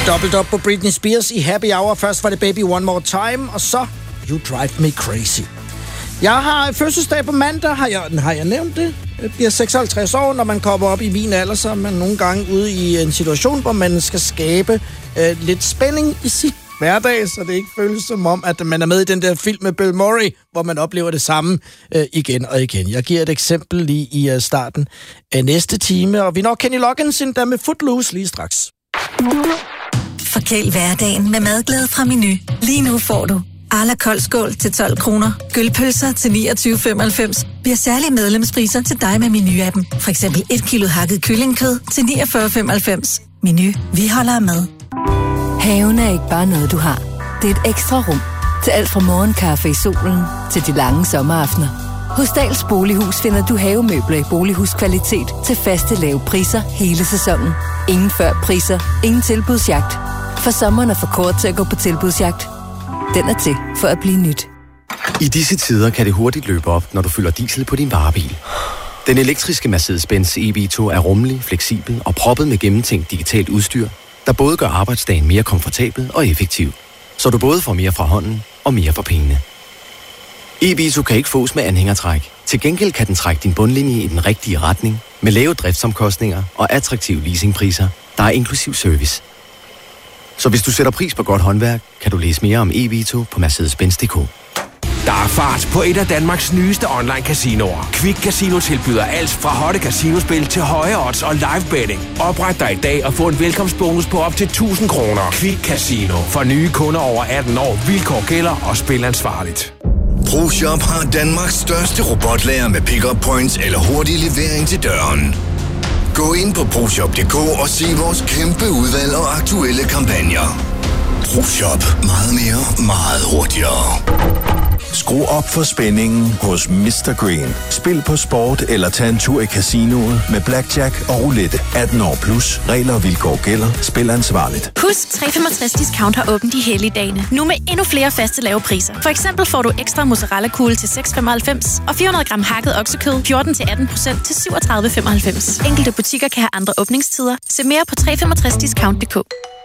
Dobbelt op på Britney Spears i Happy Hour. Først var det Baby One More Time, og så You Drive Me Crazy. Jeg har fødselsdag på mandag, har jeg nævnt det? Jeg bliver 56 år, når man kommer op i min alder, så er man nogle gange ude i en situation, hvor man skal skabe lidt spænding i sin hverdag, så det ikke føles som om, at man er med i den der film med Bill Murray, hvor man oplever det samme igen og igen. Jeg giver et eksempel lige i starten af næste time, og vi når Kenny Loggins endda med Footloose lige straks. Forkæl hverdagen med madglæde fra Menu. Lige nu får du Arla Koldskål til 12 kroner, gølpølser til 29,95. Vi har særlige medlemspriser til dig med Menu-appen. For eksempel 1 kilo hakket kyllingekød til 49,95. Menu. Vi holder med. Haven er ikke bare noget, du har. Det er et ekstra rum til alt fra morgenkaffe i solen til de lange sommeraftener. Hos Dahls Bolighus finder du havemøbler i bolighuskvalitet til faste lave priser hele sæsonen. Ingen før priser, ingen tilbudsjagt. For sommeren er for kort til at gå på tilbudsjagt. Den er til for at blive nyt. I disse tider kan det hurtigt løbe op, når du fylder diesel på din varebil. Den elektriske Mercedes-Benz EV2 er rummelig, fleksibel og proppet med gennemtænkt digitalt udstyr, der både gør arbejdsdagen mere komfortabel og effektiv, så du både får mere fra hånden og mere for pengene. EV2 kan ikke fås med anhængertræk. Til gengæld kan den trække din bundlinje i den rigtige retning, med lave driftsomkostninger og attraktive leasingpriser, der er inklusiv service. Så hvis du sætter pris på godt håndværk, kan du læse mere om EV2 på Mercedes-Benz.dk. Der er fart på et af Danmarks nyeste online-casinoer. Quick Casino tilbyder alt fra hotte casinospil til høje odds og live betting. Opret dig i dag og få en velkomstbonus på op til 1.000 kroner. Quick Casino. For nye kunder over 18 år. Vilkår gælder og spil ansvarligt. ProShop har Danmarks største robotlager med pick-up points eller hurtig levering til døren. Gå ind på ProShop.dk og se vores kæmpe udvalg og aktuelle kampagner. ProShop. Meget mere, meget hurtigere. Skru op for spændingen hos Mr. Green. Spil på sport eller tag en tur i casinoet med blackjack og roulette. 18 år plus. Regler og vilkår gælder. Spil ansvarligt. Husk, 365 Discount har åbent de hellige dage. Nu med endnu flere faste lave priser. For eksempel får du ekstra mozzarella-kugle til 6,95 og 400 gram hakket oksekød 14-18% til 37,95. Enkelte butikker kan have andre åbningstider. Se mere på 365discount.dk.